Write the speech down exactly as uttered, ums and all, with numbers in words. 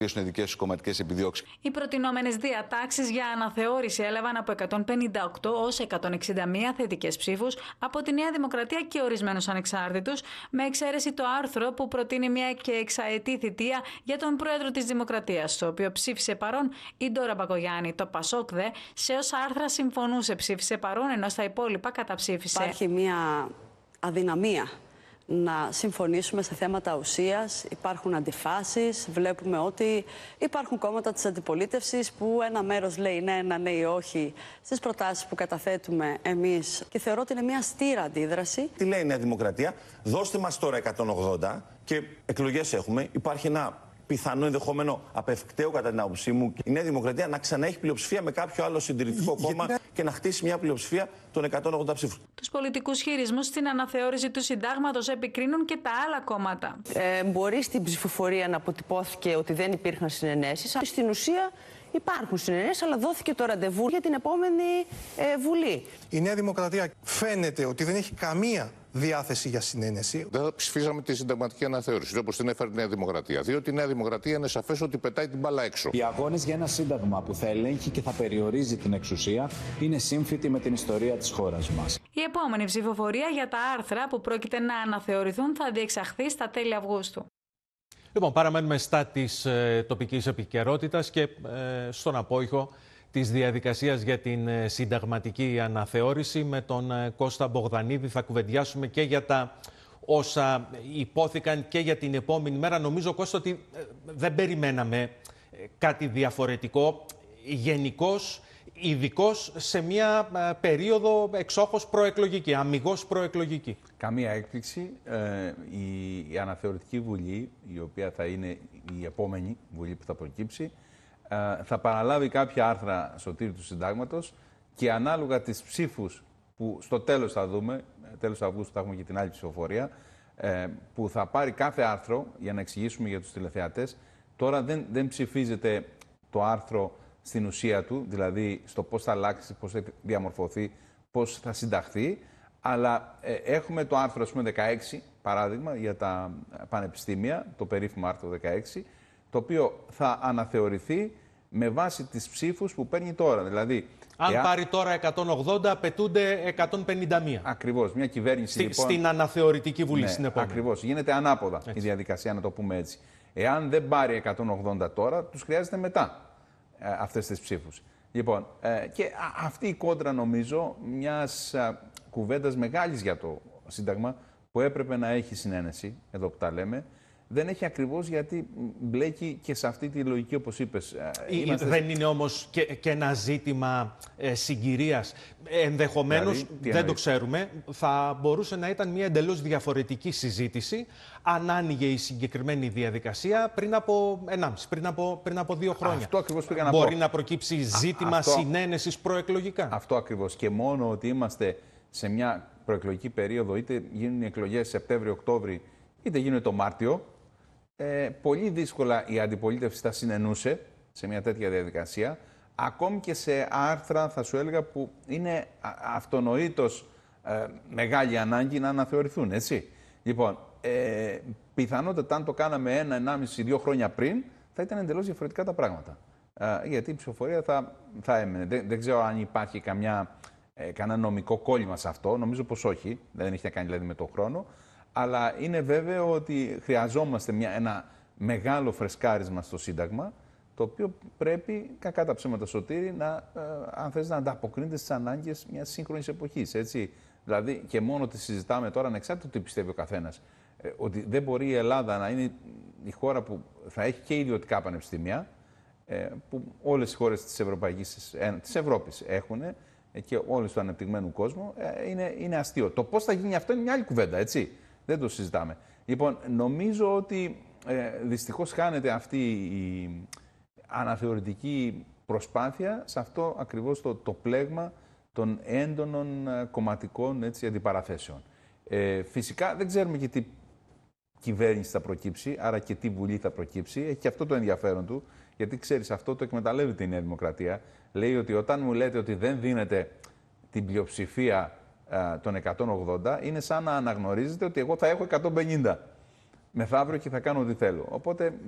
είναι δικές τους κομματικές επιδιώξεις. Οι προτινόμενες διατάξεις για αναθεώρηση έλαβαν από εκατόν πενήντα οκτώ ως εκατόν εξήντα μία θετικές ψήφους από τη Νέα Δημοκρατία και ορισμένους ανεξάρτητους, με εξαίρεση το άρθρο που προτείνει μια και εξαετή θητεία για τον πρόεδρο της Δημοκρατίας, το οποίο ψήφισε παρόν η Ντόρα Μπακογιάννη. Το Πασόκ δε σε όσα άρθρα συμφωνούσε ψήφισε παρόν, ενώ στα υπόλοιπα καταψήφισε. Υπάρχει μια αδυναμία να συμφωνήσουμε σε θέματα ουσίας, υπάρχουν αντιφάσεις, βλέπουμε ότι υπάρχουν κόμματα της αντιπολίτευσης που ένα μέρος λέει ναι, ένα λέει όχι στις προτάσεις που καταθέτουμε εμείς και θεωρώ ότι είναι μια στήρα αντίδραση. Τι λέει η Νέα Δημοκρατία, δώστε μας τώρα εκατόν ογδόντα και εκλογές έχουμε, υπάρχει ένα πιθανό ενδεχόμενο απευκταίο κατά την άποψή μου η Νέα Δημοκρατία να ξαναέχει πλειοψηφία με κάποιο άλλο συντηρητικό κόμμα και να χτίσει μια πλειοψηφία των εκατόν ογδόντα ψήφων. Τους πολιτικούς χειρισμούς στην αναθεώρηση του συντάγματος επικρίνουν και τα άλλα κόμματα. Ε, μπορεί στην ψηφοφορία να αποτυπώθηκε ότι δεν υπήρχαν συνενέσεις. Στην ουσία υπάρχουν συνενέσεις, αλλά δόθηκε το ραντεβού για την επόμενη ε, Βουλή. Η Νέα Δημοκρατία φαίνεται ότι δεν έχει καμία διάθεση για συνένεση. Δεν θα ψηφίσαμε τη συνταγματική αναθεώρηση, όπως την έφερε η Νέα Δημοκρατία. Διότι η Νέα Δημοκρατία είναι σαφές ότι πετάει την μπάλα έξω. Οι αγώνες για ένα σύνταγμα που θα ελέγχει και θα περιορίζει την εξουσία είναι σύμφυτοι με την ιστορία της χώρας μας. Η επόμενη ψηφοφορία για τα άρθρα που πρόκειται να αναθεωρηθούν θα διεξαχθεί στα τέλη Αυγούστου. Λοιπόν, παραμένουμε στα της ε, τοπικής επικαιρότητας και ε, στον απόϊχο της διαδικασίας για την ε, συνταγματική αναθεώρηση. Με τον ε, Κώστα Μπογδανίδη θα κουβεντιάσουμε και για τα όσα υπόθηκαν και για την επόμενη μέρα. Νομίζω, Κώστα, ότι ε, δεν περιμέναμε ε, κάτι διαφορετικό. Γενικώς, ειδικώς σε μια ε, περίοδο εξόχως προεκλογική, αμιγώς προεκλογική. Καμία έκπληξη. Ε, η, η αναθεωρητική βουλή, η οποία θα είναι η επόμενη βουλή που θα προκύψει, ε, θα παραλάβει κάποια άρθρα σωτήρι του συντάγματος και ανάλογα τις ψήφους που στο τέλος θα δούμε, τέλος Αυγούστου θα έχουμε και την άλλη ψηφοφορία, ε, που θα πάρει κάθε άρθρο, για να εξηγήσουμε για τους τηλεθεατές. Τώρα δεν, δεν ψηφίζεται το άρθρο στην ουσία του, δηλαδή στο πώς θα αλλάξει, πώς θα διαμορφωθεί, πώς θα συνταχθεί, αλλά ε, έχουμε το άρθρο, ας πούμε, δεκαέξι, παράδειγμα, για τα πανεπιστήμια, το περίφημο άρθρο δεκαέξι, το οποίο θα αναθεωρηθεί με βάση τις ψήφους που παίρνει τώρα. Δηλαδή, αν εάν... πάρει τώρα εκατόν ογδόντα, απαιτούνται εκατόν πενήντα μία. Ακριβώς. Μια κυβέρνηση, Στη, λοιπόν... Στην αναθεωρητική βουλή, ναι, στην επόμενη. Ακριβώς. Γίνεται ανάποδα έτσι η διαδικασία, να το πούμε έτσι. Εάν δεν πάρει εκατόν ογδόντα τώρα, τους χρειάζεται μετά ε, αυτές τις ψήφους. Λοιπόν, ε, και α, αυτή η κόντρα, νομίζω, μιας α, κουβέντας μεγάλης για το Σύνταγμα, που έπρεπε να έχει συνένεση, εδώ που τα λέμε, δεν έχει ακριβώς γιατί μπλέκει και σε αυτή τη λογική, όπως είπες. Είμαστε... Δεν είναι όμως και, και ένα ζήτημα ε, συγκυρίας. Ενδεχομένως, δηλαδή, δεν εννοείς? Το ξέρουμε, θα μπορούσε να ήταν μια εντελώς διαφορετική συζήτηση αν άνοιγε η συγκεκριμένη διαδικασία πριν από ενάμιση, πριν από, πριν από δύο χρόνια. Αυτό ακριβώς πήγα να πω. Μπορεί να προκύψει ζήτημα αυτό... συνένεσης προεκλογικά. Αυτό ακριβώς. Και μόνο ότι είμαστε σε μια προεκλογική περίοδο, είτε γίνουν οι εκλογές Σεπτέμβριο-Οκτώβρη, είτε γίνουν το Μάρτιο, ε, πολύ δύσκολα η αντιπολίτευση θα συνενούσε σε μια τέτοια διαδικασία, ακόμη και σε άρθρα, θα σου έλεγα, που είναι αυτονοήτως ε, μεγάλη ανάγκη να αναθεωρηθούν, έτσι. Λοιπόν, ε, πιθανότατα αν το κάναμε ένα, ενάμιση, δύο χρόνια πριν, θα ήταν εντελώς διαφορετικά τα πράγματα. Ε, γιατί η ψηφοφορία θα, θα έμενε. Δεν, δεν ξέρω αν υπάρχει καμιά, ε, κανένα νομικό κόλλημα σε αυτό, νομίζω πως όχι, δεν έχει να κάνει δηλαδή με τον χρόνο. Αλλά είναι βέβαιο ότι χρειαζόμαστε μια, ένα μεγάλο φρεσκάρισμα στο Σύνταγμα, το οποίο πρέπει, κακά τα ψέματα, Σωτήρη, να, ε, αν θες, να ανταποκρίνεται στις ανάγκες μιας σύγχρονης εποχής. Έτσι. Δηλαδή, και μόνο ότι συζητάμε τώρα, ανεξάρτητα του τι πιστεύει ο καθένας, ε, ότι δεν μπορεί η Ελλάδα να είναι η χώρα που θα έχει και ιδιωτικά πανεπιστήμια, ε, που όλες οι χώρες της, Ευρωπαϊκής, ε, της Ευρώπης έχουν, ε, και όλες του ανεπτυγμένου κόσμου, ε, είναι, είναι αστείο. Το πώς θα γίνει αυτό είναι μια άλλη κουβέντα, έτσι. Δεν το συζητάμε. Λοιπόν, νομίζω ότι ε, δυστυχώς χάνεται αυτή η αναθεωρητική προσπάθεια σε αυτό ακριβώς το, το πλέγμα των έντονων ε, κομματικών, έτσι, αντιπαραθέσεων. Ε, φυσικά δεν ξέρουμε και τι κυβέρνηση θα προκύψει, άρα και τι βουλή θα προκύψει. Έχει και αυτό το ενδιαφέρον του, γιατί ξέρεις, αυτό το εκμεταλλεύεται η Νέα Δημοκρατία. Λέει ότι όταν μου λέτε ότι δεν δίνετε την πλειοψηφία των εκατόν ογδόντα, είναι σαν να αναγνωρίζετε ότι εγώ θα έχω εκατόν πενήντα μεθαύριο και θα κάνω ό,τι θέλω. Οπότε